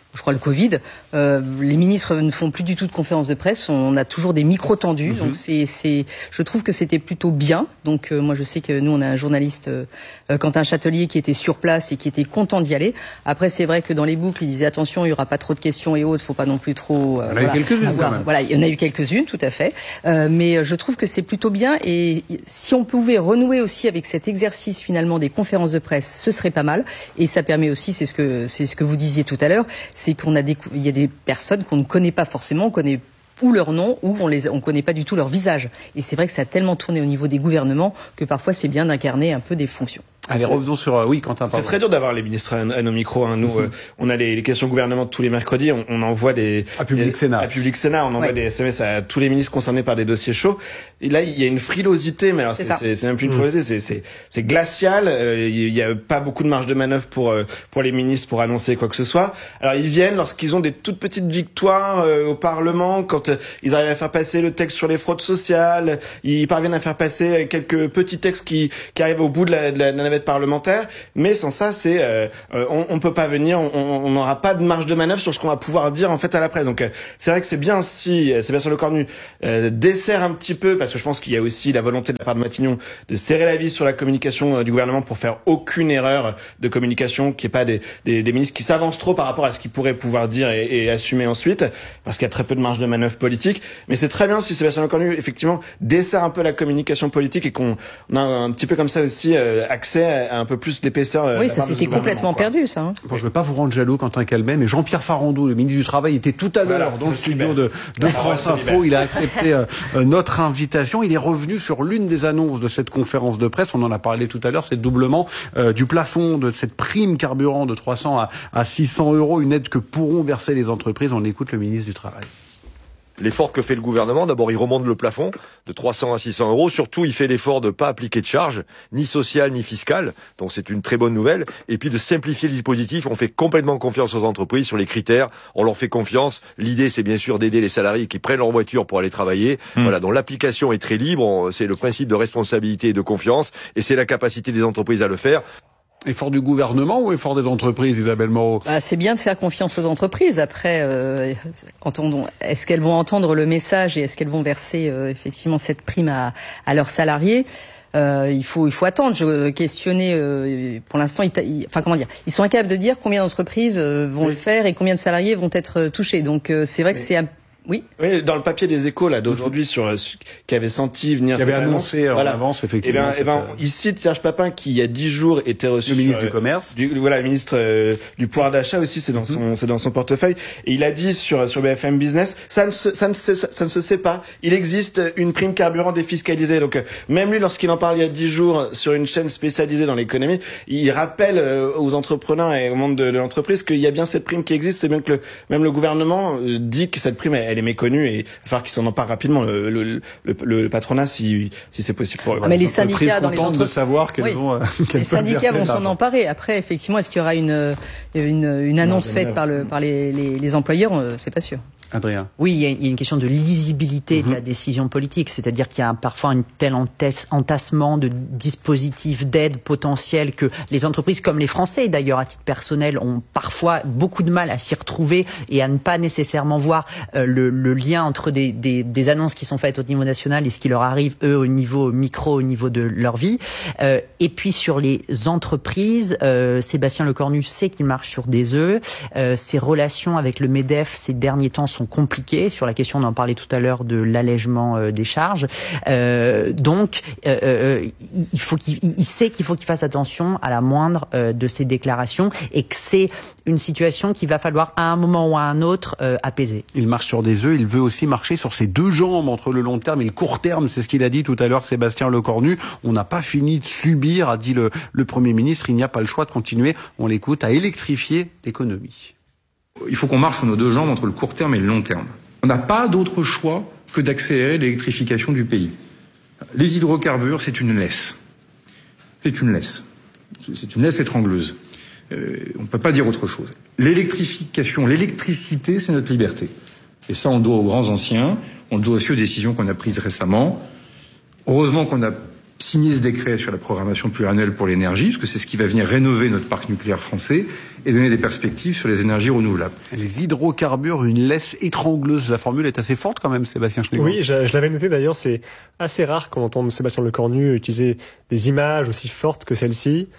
je crois le Covid, les ministres ne font plus du tout de conférences de presse, on a toujours des micros tendus, donc je trouve que c'était plutôt bien. Donc moi je sais que nous on a un journaliste Quentin Châtelier qui était sur place et qui était content d'y aller. Après c'est vrai que dans les boucles il disait attention, il y aura pas trop de questions et autres, faut pas non plus trop il y en a eu quelques-unes quand même. Voilà, il y en a eu quelques-unes tout à fait. Mais je trouve que c'est plutôt bien, et si on pouvait renouer aussi avec cet exercice finalement des conférences de presse, ce serait pas mal. Et ça permet aussi, c'est ce que vous disiez tout à l'heure, c'est il y a des personnes qu'on ne connaît pas forcément, on connaît ou leur nom, ou on connaît pas du tout leur visage. Et c'est vrai que ça a tellement tourné au niveau des gouvernements que parfois c'est bien d'incarner un peu des fonctions. Allez, revenons sur Quentin. C'est très dur d'avoir les ministres à nos micros. Hein. Nous, on a les questions gouvernement tous les mercredis. On envoie à Public Sénat, on envoie des SMS à tous les ministres concernés par des dossiers chauds. Et là, il y a une frilosité, mais alors c'est même plus une frilosité, c'est glacial. Il y a pas beaucoup de marge de manœuvre pour les ministres pour annoncer quoi que ce soit. Alors ils viennent lorsqu'ils ont des toutes petites victoires au Parlement, quand ils arrivent à faire passer le texte sur les fraudes sociales, ils parviennent à faire passer quelques petits textes qui arrivent au bout de la navette parlementaire, mais sans ça, on peut pas venir, on n'aura pas de marge de manœuvre sur ce qu'on va pouvoir dire en fait à la presse. Donc c'est vrai que c'est bien si Sébastien Lecornu dessert un petit peu, parce que je pense qu'il y a aussi la volonté de la part de Matignon de serrer la vis sur la communication du gouvernement pour faire aucune erreur de communication, qu'il n'y ait pas des ministres qui s'avancent trop par rapport à ce qu'ils pourraient pouvoir dire et assumer ensuite, parce qu'il y a très peu de marge de manœuvre politique. Mais c'est très bien si Sébastien Lecornu effectivement dessert un peu la communication politique et qu'on a un petit peu comme ça aussi accès à un peu plus d'épaisseur. Oui, ça s'était complètement perdu, ça. Hein. Bon, je ne veux pas vous rendre jaloux, Quentin Calmet, mais Jean-Pierre Farandou, le ministre du Travail, était tout à l'heure dans le studio de France Info. Il a accepté notre invitation. Il est revenu sur l'une des annonces de cette conférence de presse. On en a parlé tout à l'heure, c'est le doublement du plafond de cette prime carburant de 300 à 600 €, une aide que pourront verser les entreprises. On écoute le ministre du Travail. L'effort que fait le gouvernement, d'abord il remonte le plafond de 300 à 600 €. Surtout, il fait l'effort de ne pas appliquer de charges, ni sociales ni fiscales. Donc c'est une très bonne nouvelle. Et puis de simplifier le dispositif. On fait complètement confiance aux entreprises sur les critères. On leur fait confiance. L'idée, c'est bien sûr d'aider les salariés qui prennent leur voiture pour aller travailler. Voilà. Donc l'application est très libre. C'est le principe de responsabilité et de confiance. Et c'est la capacité des entreprises à le faire. Effort du gouvernement ou effort des entreprises, Isabelle Moreau? C'est bien de faire confiance aux entreprises. Après, entendons, est-ce qu'elles vont entendre le message et est-ce qu'elles vont verser effectivement cette prime à leurs salariés? Il faut attendre. Je questionnais pour l'instant. Ils sont incapables de dire combien d'entreprises vont le faire et combien de salariés vont être touchés. Donc c'est vrai que c'est Oui, dans le papier des Échos là d'aujourd'hui qui avait senti venir, qui avait annoncé en avance effectivement. Il cite Serge Papin qui il y a 10 jours était reçu le ministre du Commerce, le ministre du pouvoir d'achat aussi, c'est dans son portefeuille, et il a dit sur BFM Business, ça ne se sait pas. Il existe une prime carburant défiscalisée. Donc même lui, lorsqu'il en parle il y a 10 jours sur une chaîne spécialisée dans l'économie, il rappelle aux entrepreneurs et au monde de l'entreprise qu'il y a bien cette prime qui existe. C'est bien que même le gouvernement dit que cette prime elle est méconnue et il va falloir qu'il s'en empare rapidement, le patronat, si c'est possible pour mais les syndicats dans les entreprises de savoir les syndicats vont s'en emparer. Après, effectivement, est-ce qu'il y aura une annonce faite par les employeurs? C'est pas sûr. Adrien. Oui, il y a une question de lisibilité de la décision politique, c'est-à-dire qu'il y a parfois un tel entassement de dispositifs d'aide potentiels que les entreprises, comme les Français d'ailleurs à titre personnel, ont parfois beaucoup de mal à s'y retrouver et à ne pas nécessairement voir le lien entre des annonces qui sont faites au niveau national et ce qui leur arrive eux au niveau micro, au niveau de leur vie. Et puis sur les entreprises, Sébastien Lecornu sait qu'il marche sur des œufs. Ses relations avec le MEDEF ces derniers temps sont compliquées sur la question, on en parlait tout à l'heure, de l'allègement des charges. Donc, il sait qu'il faut qu'il fasse attention à la moindre de ses déclarations et que c'est une situation qu'il va falloir à un moment ou à un autre apaiser. Il marche sur des œufs, il veut aussi marcher sur ses deux jambes entre le long terme et le court terme. C'est ce qu'il a dit tout à l'heure, Sébastien Lecornu. On n'a pas fini de subir, a dit le Premier ministre. Il n'y a pas le choix de continuer, on l'écoute, à électrifier l'économie. Il faut qu'on marche sur nos deux jambes entre le court terme et le long terme. On n'a pas d'autre choix que d'accélérer l'électrification du pays. Les hydrocarbures, c'est une laisse. C'est une laisse. C'est une laisse étrangleuse. On ne peut pas dire autre chose. L'électrification, l'électricité, c'est notre liberté. Et ça, on le doit aux grands anciens, on le doit aussi aux décisions qu'on a prises récemment. Heureusement qu'on a signer ce décret sur la programmation pluriannuelle pour l'énergie, parce que c'est ce qui va venir rénover notre parc nucléaire français et donner des perspectives sur les énergies renouvelables. Les hydrocarbures, une laisse étrangleuse. La formule est assez forte quand même, Sébastien Schneegans. Oui, je l'avais noté d'ailleurs, c'est assez rare qu'on entende Sébastien Lecornu utiliser des images aussi fortes que celle-ci.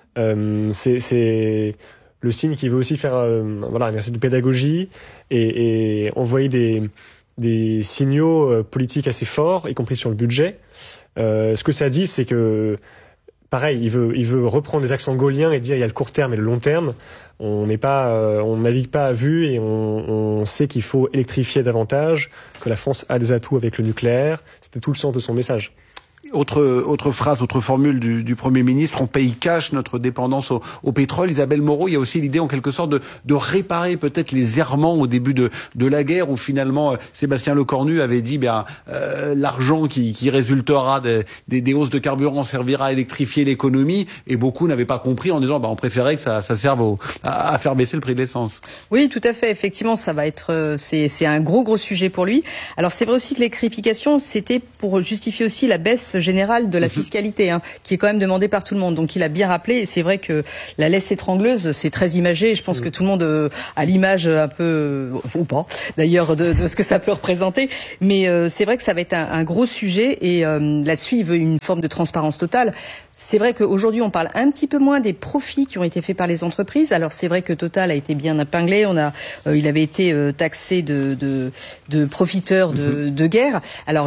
C'est le signe qu'il veut aussi faire un exercice de pédagogie et envoyer des signaux politiques assez forts, y compris sur le budget. Ce que ça dit, c'est que, pareil, il veut reprendre des accents gaulliens et dire il y a le court terme et le long terme. On navigue pas à vue et on sait qu'il faut électrifier davantage, que la France a des atouts avec le nucléaire. C'était tout le sens de son message. Autre phrase, autre formule du Premier ministre, on paye cash notre dépendance au pétrole. Isabelle Moreau, il y a aussi l'idée en quelque sorte de réparer peut-être les errements au début de la guerre où finalement Sébastien Lecornu avait dit l'argent qui résultera des hausses de carburant servira à électrifier l'économie, et beaucoup n'avaient pas compris en disant on préférait que ça serve à faire baisser le prix de l'essence. Oui, tout à fait. Effectivement, ça va être c'est un gros sujet pour lui. Alors c'est vrai aussi que l'électrification, c'était pour justifier aussi la baisse générale de la fiscalité, qui est quand même demandée par tout le monde. Donc il a bien rappelé, et c'est vrai que la laisse étrangleuse, c'est très imagé. Je pense que tout le monde a l'image un peu, ou pas, d'ailleurs, de ce que ça peut représenter. Mais c'est vrai que ça va être un gros sujet, et là-dessus, il veut une forme de transparence totale. C'est vrai qu'aujourd'hui, on parle un petit peu moins des profits qui ont été faits par les entreprises. Alors, c'est vrai que Total a été bien épinglé. Il avait été taxé de profiteur de guerre. Alors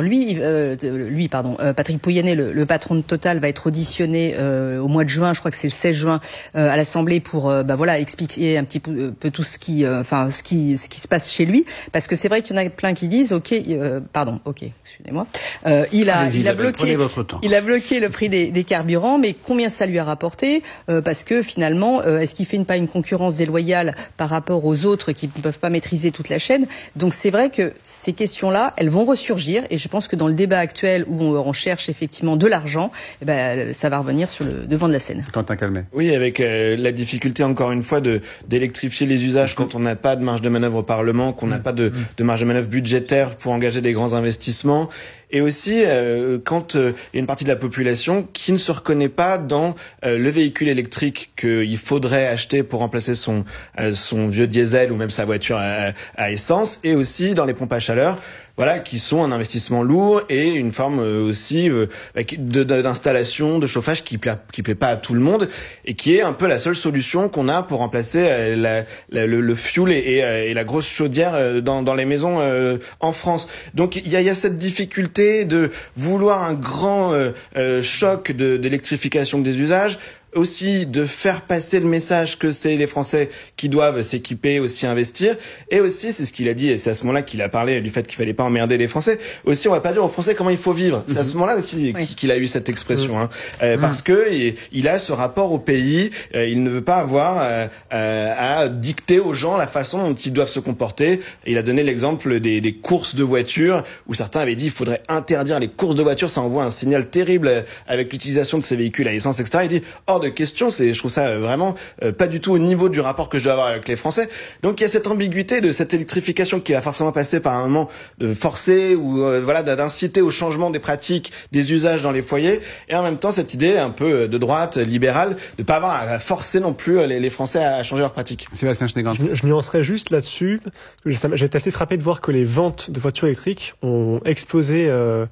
Patrick Pouyanné, le patron de Total, va être auditionné au mois de juin. Je crois que c'est le 16 juin à l'Assemblée pour expliquer un petit peu tout ce qui se passe chez lui. Parce que c'est vrai qu'il y en a plein qui disent excusez-moi. Il a bloqué le prix des carburants. Mais combien ça lui a rapporté parce que finalement, est-ce qu'il fait pas une concurrence déloyale par rapport aux autres qui ne peuvent pas maîtriser toute la chaîne? Donc c'est vrai que ces questions-là, elles vont ressurgir, et je pense que dans le débat actuel où on cherche effectivement de l'argent, ça va revenir sur le devant de la scène. Quentin Calmet. Oui, avec la difficulté encore une fois d'électrifier les usages quand on n'a pas de marge de manœuvre au Parlement, qu'on n'a pas de marge de manœuvre budgétaire pour engager des grands investissements. Et aussi, quand il y a une partie de la population qui ne se reconnaît pas dans le véhicule électrique qu'il faudrait acheter pour remplacer son vieux diesel ou même sa voiture à essence, et aussi dans les pompes à chaleur, qui sont un investissement lourd et une forme aussi d'installation, de chauffage qui plaît pas à tout le monde, et qui est un peu la seule solution qu'on a pour remplacer le fioul et la grosse chaudière dans les maisons en France. Donc il y a cette difficulté de vouloir un grand choc d'électrification des usages, aussi de faire passer le message que c'est les Français qui doivent s'équiper, aussi investir, et aussi, c'est ce qu'il a dit, et c'est à ce moment-là qu'il a parlé du fait qu'il fallait pas emmerder les Français, aussi on va pas dire aux Français comment il faut vivre, c'est à ce moment-là aussi qu'il a eu cette expression, parce que il a ce rapport au pays, il ne veut pas avoir à dicter aux gens la façon dont ils doivent se comporter. Il a donné l'exemple des courses de voitures, où certains avaient dit il faudrait interdire les courses de voitures, ça envoie un signal terrible avec l'utilisation de ces véhicules à essence, etc. Il dit hors de question, je trouve ça vraiment pas du tout au niveau du rapport que je dois avoir avec les Français. Donc il y a cette ambiguïté de cette électrification qui va forcément passer par un moment de forcer ou d'inciter au changement des pratiques, des usages dans les foyers, et en même temps cette idée un peu de droite libérale de pas avoir à forcer non plus les Français à changer leurs pratiques. Sébastien Schneegans. Je nuancerais juste là-dessus. J'ai été assez frappé de voir que les ventes de voitures électriques ont explosé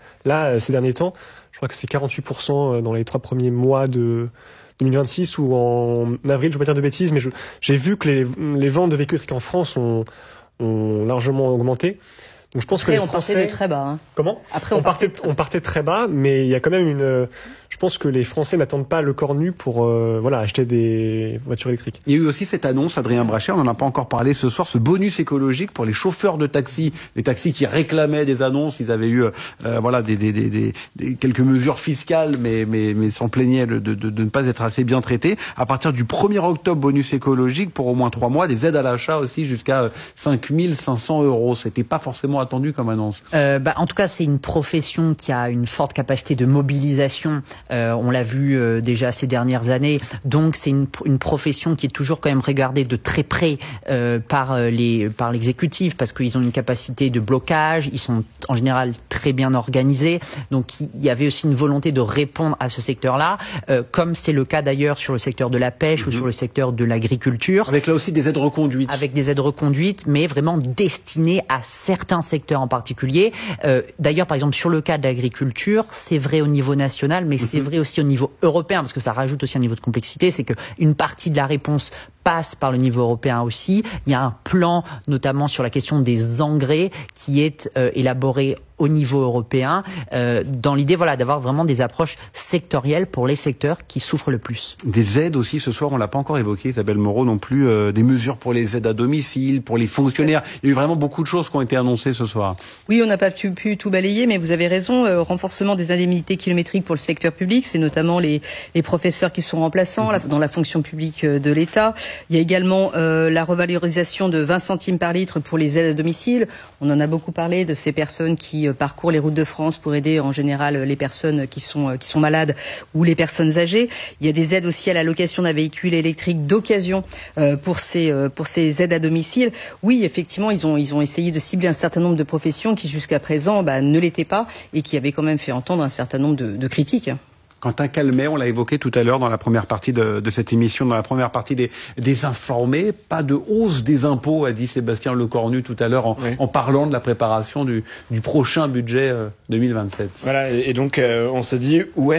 ces derniers temps. Je crois que c'est 48% dans les 3 premiers mois de 2026 ou en avril, je ne vais pas dire de bêtises, mais j'ai vu que les ventes de véhicules électriques en France ont largement augmenté. Donc je pense Après, que les on Français... partait de très bas. Comment ? Après, on partait très bas, mais il y a quand même je pense que les Français n'attendent pas le corps nu pour acheter des voitures électriques. Il y a eu aussi cette annonce, Adrien Brachet, on n'en a pas encore parlé ce soir, ce bonus écologique pour les chauffeurs de taxi, les taxis qui réclamaient des annonces, ils avaient eu des quelques mesures fiscales, mais s'en plaignaient de ne pas être assez bien traités. À partir du 1er octobre, bonus écologique pour au moins 3 mois, des aides à l'achat aussi jusqu'à 5 500 €. C'était pas forcément attendu comme annonce. En tout cas, c'est une profession qui a une forte capacité de mobilisation On l'a vu déjà ces dernières années. Donc c'est une profession qui est toujours quand même regardée de très près par l'exécutif, parce qu'ils ont une capacité de blocage, ils sont en général très bien organisés. Donc il y avait aussi une volonté de répondre à ce secteur-là, comme c'est le cas d'ailleurs sur le secteur de la pêche ou sur le secteur de l'agriculture. Avec là aussi des aides reconduites. Avec des aides reconduites, mais vraiment destinées à certains secteurs en particulier. D'ailleurs, par exemple, sur le cas de l'agriculture, c'est vrai au niveau national, mais c'est vrai aussi au niveau européen, parce que ça rajoute aussi un niveau de complexité. C'est que une partie de la réponse passe par le niveau européen aussi. Il y a un plan, notamment sur la question des engrais, qui est élaboré au niveau européen, dans l'idée d'avoir vraiment des approches sectorielles pour les secteurs qui souffrent le plus. Des aides aussi, ce soir, on l'a pas encore évoqué, Isabelle Moreau non plus, des mesures pour les aides à domicile, pour les fonctionnaires. Il y a eu vraiment beaucoup de choses qui ont été annoncées ce soir. Oui, on n'a pas pu tout balayer, mais vous avez raison, renforcement des indemnités kilométriques pour le secteur public, c'est notamment les professeurs qui sont remplaçants dans la fonction publique de l'État. Il y a également la revalorisation de 20 centimes par litre pour les aides à domicile. On en a beaucoup parlé de ces personnes qui parcourent les routes de France pour aider en général les personnes qui sont malades ou les personnes âgées. Il y a des aides aussi à la location d'un véhicule électrique d'occasion pour ces aides à domicile. Oui, effectivement, ils ont essayé de cibler un certain nombre de professions qui jusqu'à présent ne l'étaient pas et qui avaient quand même fait entendre un certain nombre de critiques. Quentin Calmet, on l'a évoqué tout à l'heure dans la première partie de cette émission, dans la première partie des informés. Pas de hausse des impôts, a dit Sébastien Lecornu tout à l'heure en parlant de la préparation du prochain budget 2027. Voilà, et donc on se dit où est